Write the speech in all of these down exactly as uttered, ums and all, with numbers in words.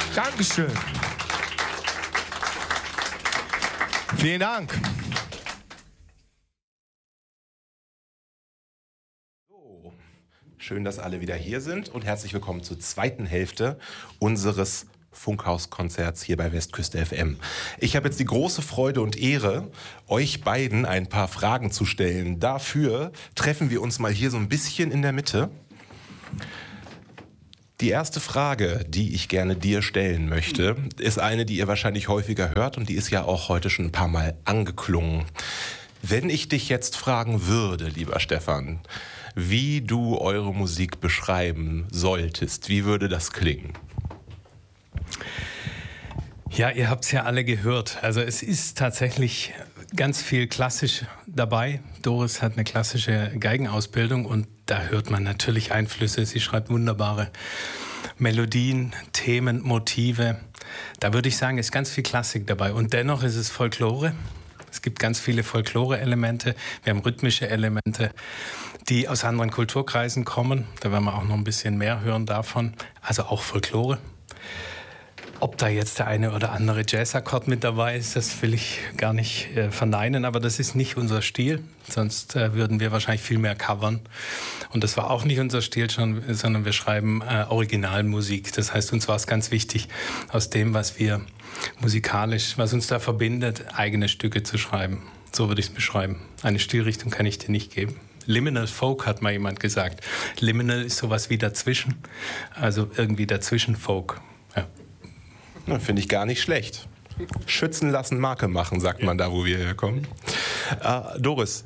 Dankeschön. Vielen Dank. So, schön, dass alle wieder hier sind und herzlich willkommen zur zweiten Hälfte unseres Funkhaus-Konzerts hier bei Westküste F M. Ich habe jetzt die große Freude und Ehre, euch beiden ein paar Fragen zu stellen. Dafür treffen wir uns mal hier so ein bisschen in der Mitte. Die erste Frage, die ich gerne dir stellen möchte, ist eine, die ihr wahrscheinlich häufiger hört und die ist ja auch heute schon ein paar Mal angeklungen. Wenn ich dich jetzt fragen würde, lieber Stefan, wie du eure Musik beschreiben solltest, wie würde das klingen? Ja, ihr habt es ja alle gehört. Also es ist tatsächlich ganz viel klassisch dabei. Doris hat eine klassische Geigenausbildung und da hört man natürlich Einflüsse. Sie schreibt wunderbare Melodien, Themen, Motive. Da würde ich sagen, ist ganz viel Klassik dabei. Und dennoch ist es Folklore. Es gibt ganz viele Folklore-Elemente. Wir haben rhythmische Elemente, die aus anderen Kulturkreisen kommen. Da werden wir auch noch ein bisschen mehr hören davon. Also auch Folklore. Ob da jetzt der eine oder andere Jazzakkord mit dabei ist, das will ich gar nicht äh, verneinen, aber das ist nicht unser Stil, sonst äh, würden wir wahrscheinlich viel mehr covern. Und das war auch nicht unser Stil, schon, sondern wir schreiben äh, Originalmusik. Das heißt, uns war es ganz wichtig, aus dem, was wir musikalisch, was uns da verbindet, eigene Stücke zu schreiben. So würde ich es beschreiben. Eine Stilrichtung kann ich dir nicht geben. Liminal Folk hat mal jemand gesagt. Liminal ist sowas wie dazwischen, also irgendwie dazwischen Folk. Ja. Finde ich gar nicht schlecht. Schützen lassen, Marke machen, sagt man da, wo wir herkommen. Äh, Doris,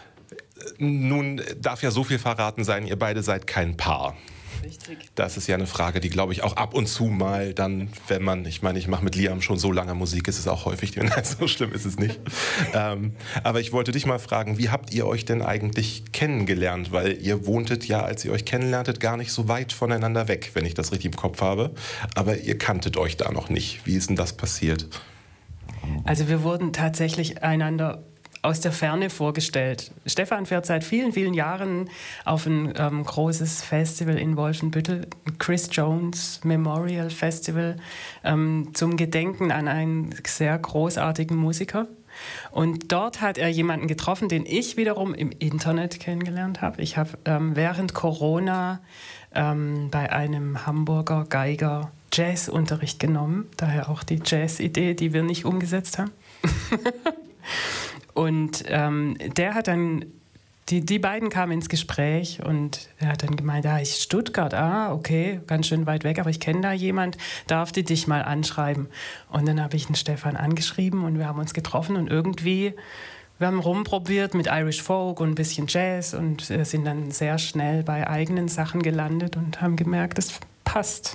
nun darf ja so viel verraten sein, ihr beide seid kein Paar. Richtig. Das ist ja eine Frage, die, glaube ich, auch ab und zu mal dann, wenn man, ich meine, ich mache mit Liam schon so lange Musik, ist es auch häufig, nein, so schlimm ist es nicht. ähm, aber ich wollte dich mal fragen, wie habt ihr euch denn eigentlich kennengelernt? Weil ihr wohntet ja, als ihr euch kennenlerntet, gar nicht so weit voneinander weg, wenn ich das richtig im Kopf habe. Aber ihr kanntet euch da noch nicht. Wie ist denn das passiert? Also wir wurden tatsächlich einander aus der Ferne vorgestellt. Stefan fährt seit vielen, vielen Jahren auf ein ähm, großes Festival in Wolfenbüttel, Chris Jones Memorial Festival, ähm, zum Gedenken an einen sehr großartigen Musiker. Und dort hat er jemanden getroffen, den ich wiederum im Internet kennengelernt habe. Ich habe ähm, während Corona ähm, bei einem Hamburger Geiger Jazzunterricht genommen. Daher auch die Jazz-Idee, die wir nicht umgesetzt haben. Und ähm, der hat dann, die, die beiden kamen ins Gespräch und er hat dann gemeint, ah, ich Stuttgart, ah, okay, ganz schön weit weg, aber ich kenne da jemand, darf die dich mal anschreiben? Und dann habe ich den Stefan angeschrieben und wir haben uns getroffen und irgendwie, wir haben rumprobiert mit Irish Folk und ein bisschen Jazz und sind dann sehr schnell bei eigenen Sachen gelandet und haben gemerkt, es passt.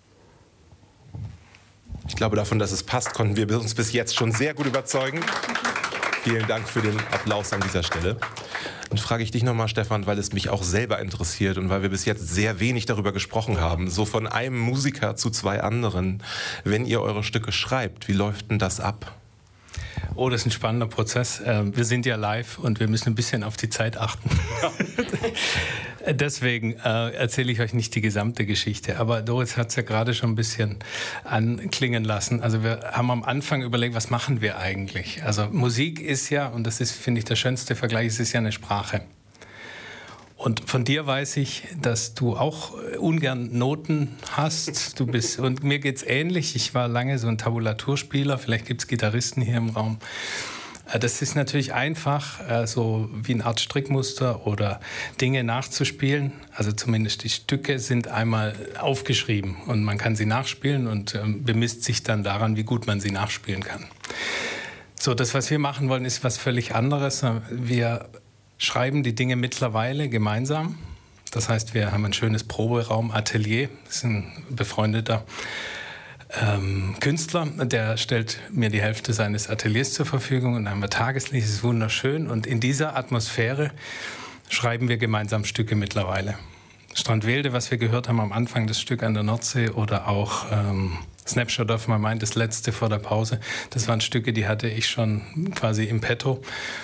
Ich glaube, davon, dass es passt, konnten wir uns bis jetzt schon sehr gut überzeugen. Vielen Dank für den Applaus an dieser Stelle. Und frage ich dich nochmal, Stefan, weil es mich auch selber interessiert und weil wir bis jetzt sehr wenig darüber gesprochen haben, so von einem Musiker zu zwei anderen. Wenn ihr eure Stücke schreibt, wie läuft denn das ab? Oh, das ist ein spannender Prozess. Wir sind ja live und wir müssen ein bisschen auf die Zeit achten. Deswegen äh, erzähle ich euch nicht die gesamte Geschichte. Aber Doris hat es ja gerade schon ein bisschen anklingen lassen. Also wir haben am Anfang überlegt, was machen wir eigentlich? Also Musik ist ja, und das ist, finde ich, der schönste Vergleich, es ist ja eine Sprache. Und von dir weiß ich, dass du auch ungern Noten hast. Du bist, und mir geht's ähnlich. Ich war lange so ein Tabulaturspieler. Vielleicht gibt's Gitarristen hier im Raum. Das ist natürlich einfach, so wie eine Art Strickmuster oder Dinge nachzuspielen. Also zumindest die Stücke sind einmal aufgeschrieben und man kann sie nachspielen und bemisst sich dann daran, wie gut man sie nachspielen kann. So, das, was wir machen wollen, ist was völlig anderes. Wir schreiben die Dinge mittlerweile gemeinsam. Das heißt, wir haben ein schönes Proberaum, Atelier. Das ist ein befreundeter ähm, Künstler, der stellt mir die Hälfte seines Ateliers zur Verfügung und dann haben wir Tageslicht, es ist wunderschön. Und in dieser Atmosphäre schreiben wir gemeinsam Stücke mittlerweile. Strandwelde, was wir gehört haben am Anfang, das Stück an der Nordsee, oder auch ähm, Snapshot of My Mind, das letzte vor der Pause. Das waren Stücke, die hatte ich schon quasi im Petto.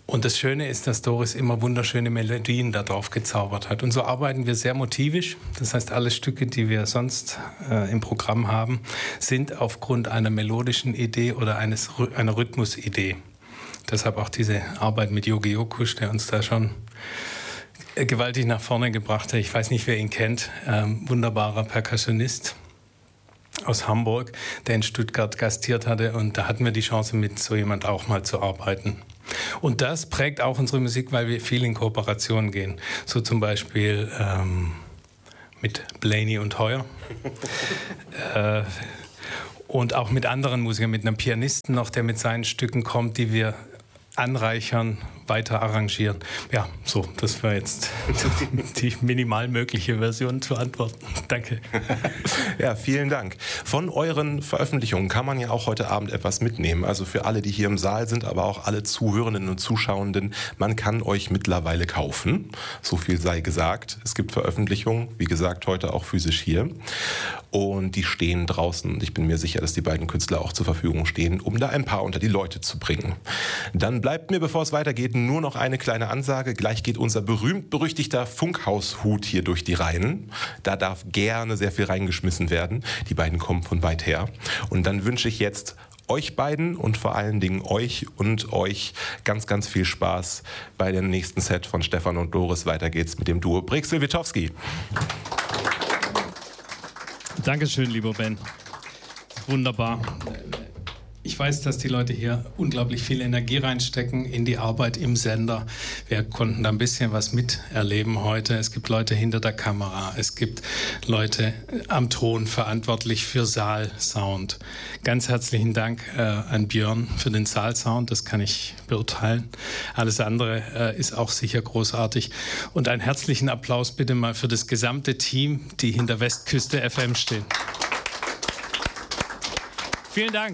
Und das Schöne ist, dass Doris immer wunderschöne Melodien darauf gezaubert hat. Und so arbeiten wir sehr motivisch. Das heißt, alle Stücke, die wir sonst äh, im Programm haben, sind aufgrund einer melodischen Idee oder eines, einer Rhythmusidee. Deshalb auch diese Arbeit mit Yogi Yokush, der uns da schon gewaltig nach vorne gebracht hat. Ich weiß nicht, wer ihn kennt. Ähm, wunderbarer Perkussionist aus Hamburg, der in Stuttgart gastiert hatte. Und da hatten wir die Chance, mit so jemand auch mal zu arbeiten. Und das prägt auch unsere Musik, weil wir viel in Kooperation gehen. So zum Beispiel ähm, mit Blaney und Heuer. äh, und auch mit anderen Musikern, mit einem Pianisten noch, der mit seinen Stücken kommt, die wir anreichern, weiter arrangieren. Ja, so, das war jetzt die minimal mögliche Version zu antworten. Danke. Ja, vielen Dank. Von euren Veröffentlichungen kann man ja auch heute Abend etwas mitnehmen. Also für alle, die hier im Saal sind, aber auch alle Zuhörenden und Zuschauenden, man kann euch mittlerweile kaufen. So viel sei gesagt. Es gibt Veröffentlichungen, wie gesagt, heute auch physisch hier. Und die stehen draußen. Ich bin mir sicher, dass die beiden Künstler auch zur Verfügung stehen, um da ein paar unter die Leute zu bringen. Dann bleibt mir, bevor es weitergeht, nur noch eine kleine Ansage. Gleich geht unser berühmt-berüchtigter Funkhaushut hier durch die Reihen. Da darf gerne sehr viel reingeschmissen werden. Die beiden kommen von weit her. Und dann wünsche ich jetzt euch beiden und vor allen Dingen euch und euch ganz, ganz viel Spaß bei dem nächsten Set von Stefan und Doris. Weiter geht's mit dem Duo Brixel-Witowski. Dankeschön, lieber Ben. Wunderbar. Ich weiß, dass die Leute hier unglaublich viel Energie reinstecken in die Arbeit im Sender. Wir konnten da ein bisschen was miterleben heute. Es gibt Leute hinter der Kamera. Es gibt Leute am Ton verantwortlich für Saalsound. Ganz herzlichen Dank äh, an Björn für den Saalsound. Das kann ich beurteilen. Alles andere äh, ist auch sicher großartig. Und einen herzlichen Applaus bitte mal für das gesamte Team, die hinter Westküste F M stehen. Vielen Dank.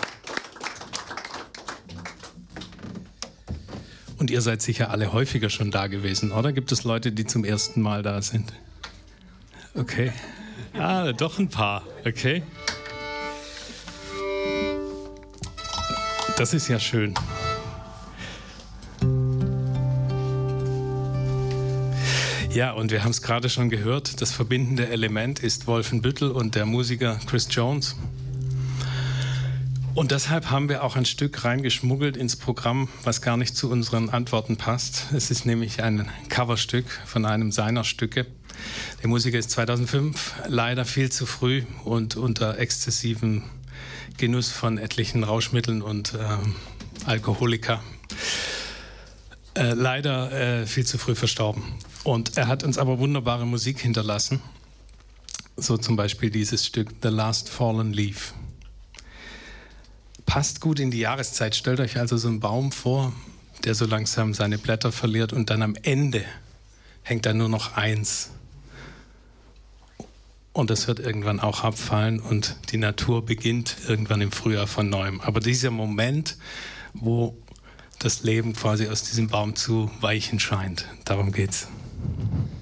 Und ihr seid sicher alle häufiger schon da gewesen, oder? Gibt es Leute, die zum ersten Mal da sind? Okay. Ah, doch ein paar. Okay. Das ist ja schön. Ja, und wir haben es gerade schon gehört, das verbindende Element ist Wolfenbüttel und der Musiker Chris Jones. Und deshalb haben wir auch ein Stück reingeschmuggelt ins Programm, was gar nicht zu unseren Antworten passt. Es ist nämlich ein Coverstück von einem seiner Stücke. Der Musiker ist zweitausendfünf leider viel zu früh und unter exzessivem Genuss von etlichen Rauschmitteln und äh, Alkoholika äh, leider äh, viel zu früh verstorben. Und er hat uns aber wunderbare Musik hinterlassen. So zum Beispiel dieses Stück The Last Fallen Leaf. Passt gut in die Jahreszeit. Stellt euch also so einen Baum vor, der so langsam seine Blätter verliert und dann am Ende hängt da nur noch eins. Und das wird irgendwann auch abfallen und die Natur beginnt irgendwann im Frühjahr von neuem. Aber dieser Moment, wo das Leben quasi aus diesem Baum zu weichen scheint, darum geht's.